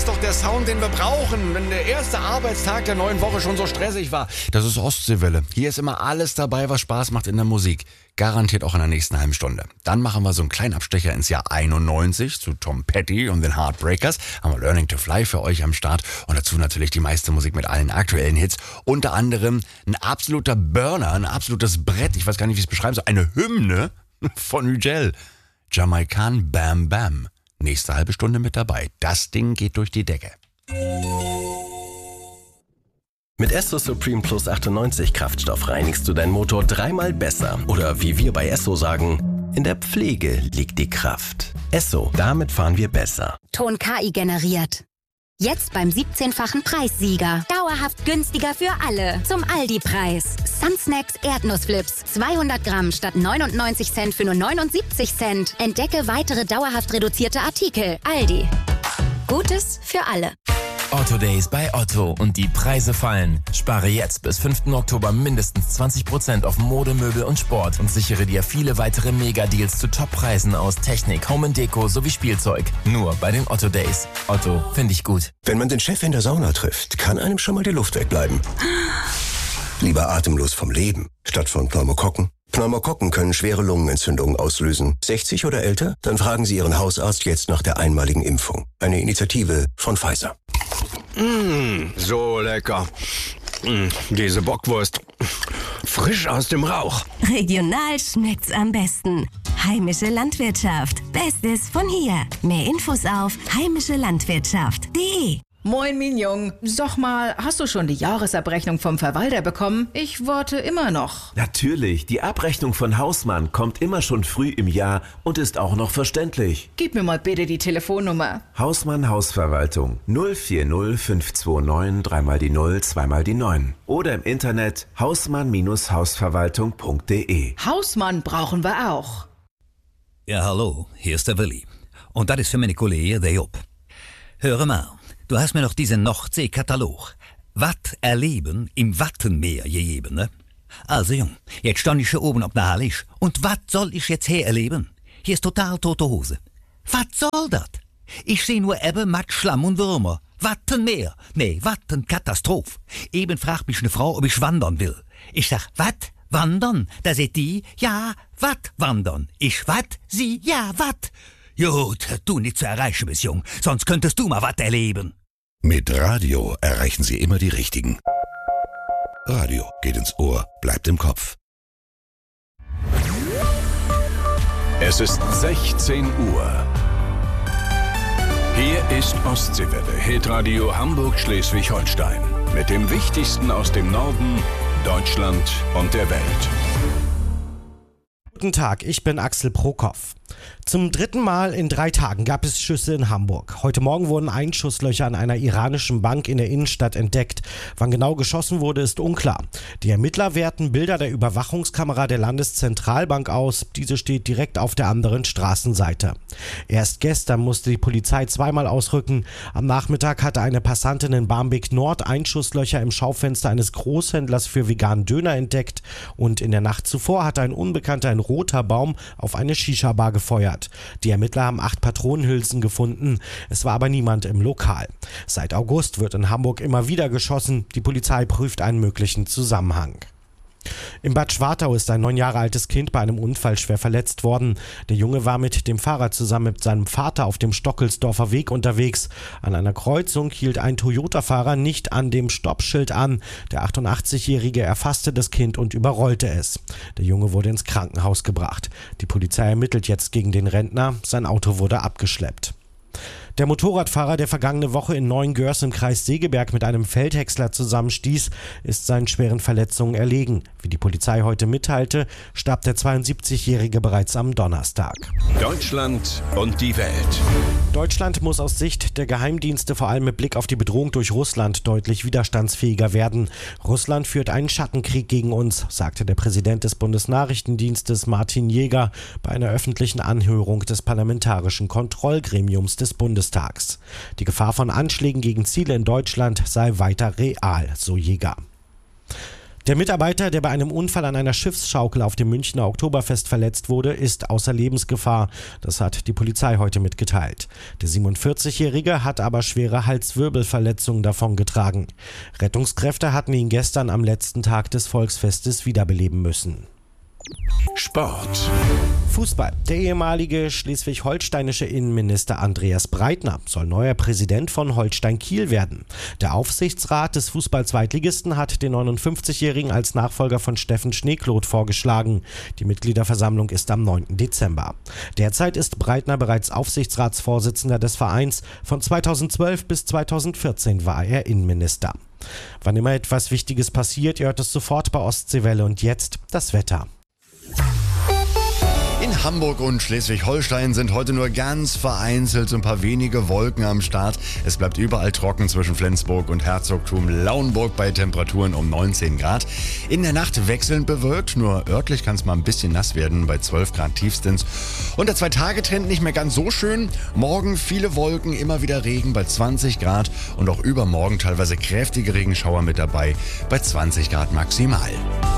ist doch der Sound, den wir brauchen, wenn der erste Arbeitstag der neuen Woche schon so stressig war. Das ist Ostseewelle. Hier ist immer alles dabei, was Spaß macht in der Musik. Garantiert auch in der nächsten halben Stunde. Dann machen wir so einen kleinen Abstecher ins Jahr 91 zu Tom Petty und den Heartbreakers. Haben wir Learning to Fly für euch am Start. Und dazu natürlich die meiste Musik mit allen aktuellen Hits. Unter anderem ein absoluter Burner, ein absolutes Brett. Ich weiß gar nicht, wie ich es beschreiben soll. Eine Hymne von Hügel. Jamaican Bam Bam. Nächste halbe Stunde mit dabei. Das Ding geht durch die Decke. Mit Esso Supreme Plus 98 Kraftstoff reinigst du deinen Motor 3-mal besser. Oder wie wir bei Esso sagen, in der Pflege liegt die Kraft. Esso, damit fahren wir besser. Ton KI generiert. Jetzt beim 17-fachen Preissieger. Dauerhaft günstiger für alle. Zum Aldi-Preis. Sunsnacks Erdnussflips. 200 Gramm statt 99 Cent für nur 79 Cent. Entdecke weitere dauerhaft reduzierte Artikel. Aldi. Gutes für alle. Otto Days bei Otto und die Preise fallen. Spare jetzt bis 5. Oktober mindestens 20% auf Mode, Möbel und Sport und sichere dir viele weitere Mega-Deals zu Top-Preisen aus Technik, Home & Deko sowie Spielzeug. Nur bei den Otto Days. Otto, finde ich gut. Wenn man den Chef in der Sauna trifft, kann einem schon mal die Luft wegbleiben. Lieber atemlos vom Leben, statt von Pneumokokken. Pneumokokken können schwere Lungenentzündungen auslösen. 60 oder älter? Dann fragen Sie Ihren Hausarzt jetzt nach der einmaligen Impfung. Eine Initiative von Pfizer. So lecker. Diese Bockwurst. Frisch aus dem Rauch. Regional schmeckt's am besten. Heimische Landwirtschaft. Bestes von hier. Mehr Infos auf heimischelandwirtschaft.de. Moin Mignon, sag mal, hast du schon die Jahresabrechnung vom Verwalter bekommen? Ich warte immer noch. Natürlich, die Abrechnung von Hausmann kommt immer schon früh im Jahr und ist auch noch verständlich. Gib mir mal bitte die Telefonnummer. Hausmann Hausverwaltung 040 529 3 die 0 2 die 9 oder im Internet hausmann-hausverwaltung.de. Hausmann brauchen wir auch. Ja, hallo, hier ist der Willi. Und das ist für meine Kollegen der Job. Höre mal. Du hast mir noch diesen Nordsee-Katalog. Watt erleben im Wattenmeer gegeben, ne? Also, Jung, jetzt stand ich hier oben auf der Hallisch. Und was soll ich jetzt hier erleben? Hier ist total tote Hose. Was soll das? Ich seh nur Ebbe, Matsch, Schlamm und Würmer. Wattenmeer. Nee, Wattenkatastrophe. Eben fragt mich eine Frau, ob ich wandern will. Ich sag, wat? Wandern? Da seht die, ja, wat wandern? Ich wat? Sie, ja, wat? Gut, du nicht zu erreichen bist, Jung, sonst könntest du mal was erleben. Mit Radio erreichen Sie immer die Richtigen. Radio geht ins Ohr, bleibt im Kopf. Es ist 16 Uhr. Hier ist Ostseewelle, Hitradio Hamburg-Schleswig-Holstein. Mit dem Wichtigsten aus dem Norden, Deutschland und der Welt. Guten Tag, ich bin Axel Prokop. Zum 3. Mal in 3 Tagen gab es Schüsse in Hamburg. Heute Morgen wurden Einschusslöcher an einer iranischen Bank in der Innenstadt entdeckt. Wann genau geschossen wurde, ist unklar. Die Ermittler werten Bilder der Überwachungskamera der Landeszentralbank aus. Diese steht direkt auf der anderen Straßenseite. Erst gestern musste die Polizei 2-mal ausrücken. Am Nachmittag hatte eine Passantin in Barmbek Nord Einschusslöcher im Schaufenster eines Großhändlers für veganen Döner entdeckt. Und in der Nacht zuvor hatte ein Unbekannter in roter Baum auf eine Shisha-Bar gefeuert. Die Ermittler haben 8 Patronenhülsen gefunden. Es war aber niemand im Lokal. Seit August wird in Hamburg immer wieder geschossen. Die Polizei prüft einen möglichen Zusammenhang. In Bad Schwartau ist ein 9 Jahre altes Kind bei einem Unfall schwer verletzt worden. Der Junge war mit dem Fahrrad zusammen mit seinem Vater auf dem Stockelsdorfer Weg unterwegs. An einer Kreuzung hielt ein Toyota-Fahrer nicht an dem Stoppschild an. Der 88-Jährige erfasste das Kind und überrollte es. Der Junge wurde ins Krankenhaus gebracht. Die Polizei ermittelt jetzt gegen den Rentner. Sein Auto wurde abgeschleppt. Der Motorradfahrer, der vergangene Woche in Neuengörs im Kreis Segeberg mit einem Feldhäcksler zusammenstieß, ist seinen schweren Verletzungen erlegen. Wie die Polizei heute mitteilte, starb der 72-Jährige bereits am Donnerstag. Deutschland und die Welt. Deutschland muss aus Sicht der Geheimdienste vor allem mit Blick auf die Bedrohung durch Russland deutlich widerstandsfähiger werden. Russland führt einen Schattenkrieg gegen uns, sagte der Präsident des Bundesnachrichtendienstes Martin Jäger bei einer öffentlichen Anhörung des Parlamentarischen Kontrollgremiums des Bundestags. Die Gefahr von Anschlägen gegen Ziele in Deutschland sei weiter real, so Jäger. Der Mitarbeiter, der bei einem Unfall an einer Schiffsschaukel auf dem Münchner Oktoberfest verletzt wurde, ist außer Lebensgefahr. Das hat die Polizei heute mitgeteilt. Der 47-Jährige hat aber schwere Halswirbelverletzungen davongetragen. Rettungskräfte hatten ihn gestern am letzten Tag des Volksfestes wiederbeleben müssen. Sport. Fußball. Der ehemalige schleswig-holsteinische Innenminister Andreas Breitner soll neuer Präsident von Holstein Kiel werden. Der Aufsichtsrat des Fußball-Zweitligisten hat den 59-Jährigen als Nachfolger von Steffen Schneekloth vorgeschlagen. Die Mitgliederversammlung ist am 9. Dezember. Derzeit ist Breitner bereits Aufsichtsratsvorsitzender des Vereins. Von 2012 bis 2014 war er Innenminister. Wann immer etwas Wichtiges passiert, ihr hört es sofort bei Ostseewelle. Und jetzt das Wetter. In Hamburg und Schleswig-Holstein sind heute nur ganz vereinzelt so ein paar wenige Wolken am Start. Es bleibt überall trocken zwischen Flensburg und Herzogtum Lauenburg bei Temperaturen um 19 Grad. In der Nacht wechselnd bewölkt, nur örtlich kann es mal ein bisschen nass werden bei 12 Grad tiefstens. Und der 2-Tage-Trend nicht mehr ganz so schön. Morgen viele Wolken, immer wieder Regen bei 20 Grad und auch übermorgen teilweise kräftige Regenschauer mit dabei bei 20 Grad maximal.